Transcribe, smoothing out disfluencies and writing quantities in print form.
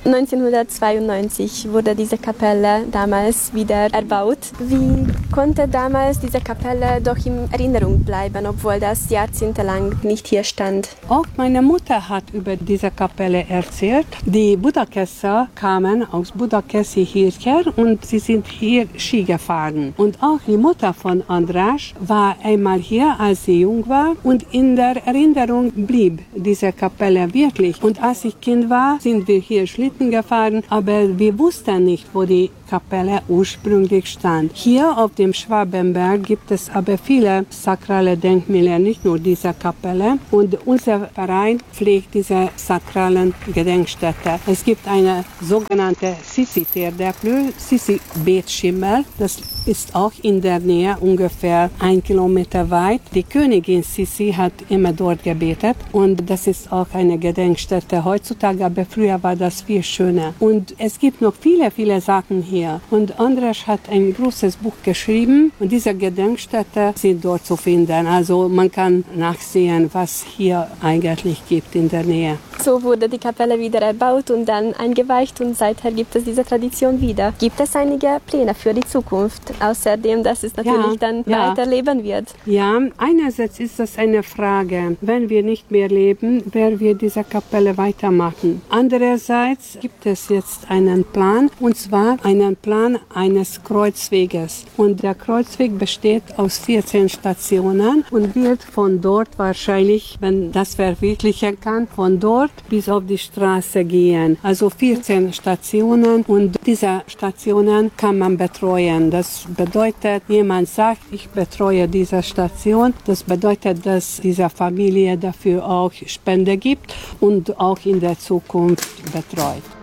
1992 wurde diese Kapelle damals wieder erbaut. Wie konnte damals diese Kapelle doch in Erinnerung bleiben, obwohl das jahrzehntelang nicht hier stand? Auch meine Mutter hat über diese Kapelle erzählt. Die Budakesser kamen aus Budakeszi hierher und sie sind hier Ski gefahren. Und auch die Mutter von András war einmal hier, als sie jung war. Und in der Erinnerung blieb diese Kapelle wirklich. Und als ich Kind war, sind wir hier Schlitten gefahren, aber wir wussten nicht, wo die Kapelle ursprünglich stand. Hier auf dem Schwabenberg gibt es aber viele sakrale Denkmäler, nicht nur diese Kapelle. Und unser Verein pflegt diese sakralen Gedenkstätte. Es gibt eine sogenannte Sissi-Térdepplő, Sissi-Betschimmel. Das ist auch in der Nähe, ungefähr 1 Kilometer weit. Die Königin Sissi hat immer dort gebetet und das ist auch eine Gedenkstätte heutzutage, aber früher war das viel schöner. Und es gibt noch viele, viele Sachen hier. Und András hat ein großes Buch geschrieben und diese Gedenkstätte sind dort zu finden. Also man kann nachsehen, was hier eigentlich gibt in der Nähe. So wurde die Kapelle wieder erbaut und dann eingeweicht und seither gibt es diese Tradition wieder. Gibt es einige Pläne für die Zukunft, außerdem, dass es natürlich dann weiterleben wird? Ja, einerseits ist das eine Frage, wenn wir nicht mehr leben, werden wir diese Kapelle weitermachen. Andererseits gibt es jetzt einen Plan, und zwar einen Plan eines Kreuzweges. Und der Kreuzweg besteht aus 14 Stationen und wird von dort wahrscheinlich, wenn das verwirklichen kann, von dort bis auf die Straße gehen. Also 14 Stationen und diese Stationen kann man betreuen. Das bedeutet, jemand sagt, ich betreue diese Station. Das bedeutet, dass diese Familie dafür auch Spende gibt und auch in der Zukunft betreut.